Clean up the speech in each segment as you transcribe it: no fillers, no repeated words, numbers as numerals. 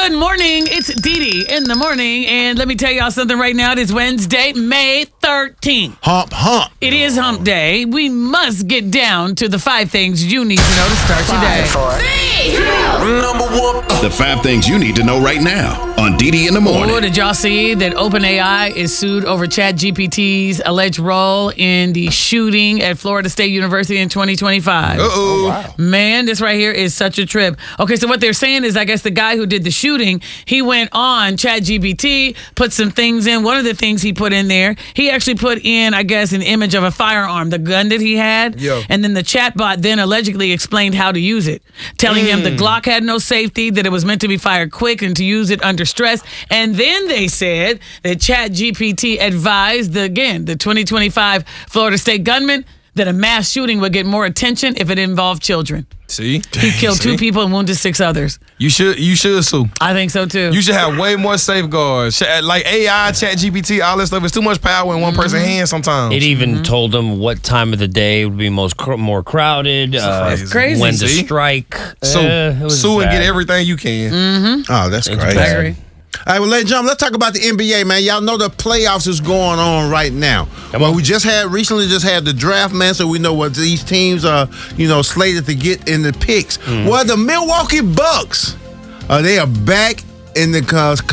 Good morning. It's Dee Dee in the morning. And let me tell y'all something right now. It is Wednesday, May 13th. Hump. It is hump day. We must get down to the 5 things you need to know to start your day. 3, 2, Number 1. The 5 things you need to know right now on DD in the morning. Oh, did y'all see that OpenAI is sued over ChatGPT's alleged role in the shooting at Florida State University in 2025? Uh-oh. Wow. Man, this right here is such a trip. Okay, so what they're saying is, I guess the guy who did the shooting, he went on ChatGPT, put some things in. One of the things he put in there, he actually put in, I guess, an image of a firearm, the gun that he had. Yo. And then the chatbot then allegedly explained how to use it, telling him the Glock had no safety, that it was meant to be fired quick and to use it under stress. And then they said that ChatGPT advised, the 2025 Florida State gunman, that a mass shooting would get more attention if it involved children. See? He killed 2 people and wounded 6 others. You should sue. I think so too. You should have way more safeguards. Like AI, ChatGPT, all this stuff. It's too much power in one person's hands sometimes. It even told them what time of the day would be more crowded. That's crazy. When to See? strike. Sue and get everything you can. Oh, that's It's crazy. bad. I agree. All right, well, ladies and gentlemen, let's talk about the NBA, man. Y'all know the playoffs is going on right now. Well, we recently just had the draft, man, so we know what these teams are, slated to get in the picks. Well, the Milwaukee Bucks, they are back in the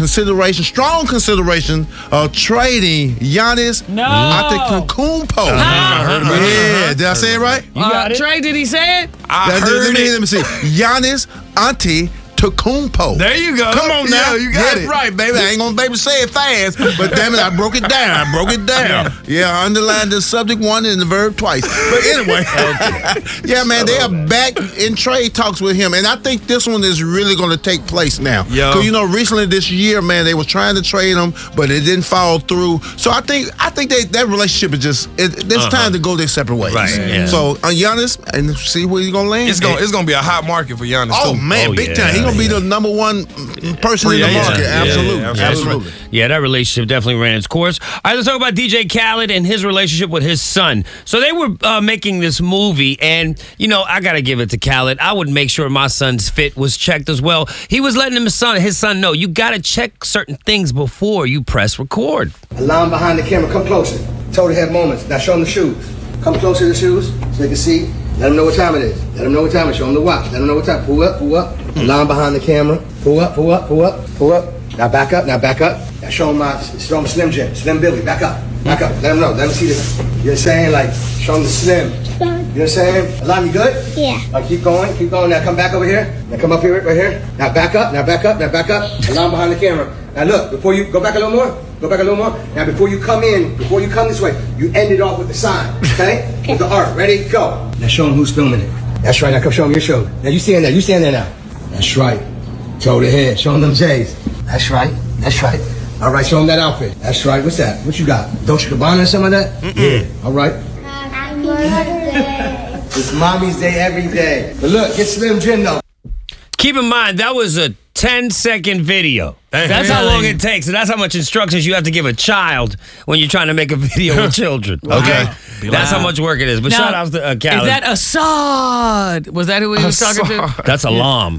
strong consideration of trading Giannis Antetokounmpo. I heard about Yeah, did I say it right? You got it. Trey, did he say it? I heard let it. me see. Giannis Antetokounmpo. There you go. Come on now. Yeah, you got That's it. right, baby. I ain't gonna baby say it fast, but damn it, I broke it down. Yeah, I underlined the subject one and the verb twice. But anyway, yeah, man, they are back in trade talks with him, and I think this one is really gonna take place now. Yo. Because recently this year, man, they were trying to trade him, but it didn't fall through. So I think that relationship is just it's time to go their separate ways. Right, yeah. So Giannis, and see where he's gonna land. It's gonna be a hot market for Giannis Oh too. man, big time. He's gonna be the number one person in the Yeah, market. yeah, Absolutely. yeah, Absolutely. Yeah, that relationship definitely ran its course. All right, let's talk about DJ Khaled and his relationship with his son. So they were making this movie, and, I got to give it to Khaled. I would make sure my son's fit was checked as well. He was letting his son know, you got to check certain things before you press record. Line behind the camera, come closer. Total head moments. Now show them the shoes. Come closer to the shoes so they can see. Let them know what time it is. Let them know what time it is. Show them the watch. Let them know what time. Pull up. Line behind the camera. Pull up. Now back up. Now show them Slim Jim. Slim Billy. Back up. Let them know. Let them see this. You know what I'm saying? Like, show them the Slim. You know what I'm saying? Alam, you good? Yeah. Keep going. Now come back over here. Now come up here, right here. Now back up. Alam behind the camera. Now look, before you go back a little more. Now before you come this way, you end it off with the sign, okay? With the art. Ready? Go. Now show them who's filming it. That's right. Now come show them your shoulder. Now you stand there now. That's right. Toe to head. Show them them J's. That's right. All right, show them that outfit. That's right. What's that? What you got? Dolce & Gabbana or something like that? Yeah. All right. Happy birthday. It's Mommy's Day every day. But look, get Slim Jim though. Keep in mind, that was a 10-second video. That's how long it takes, and that's how much instructions you have to give a child when you're trying to make a video with children. Okay? That's how much work it is. But Now, shout out to Khaled. Is that Assad? Was that who he was talking to? That's Alam.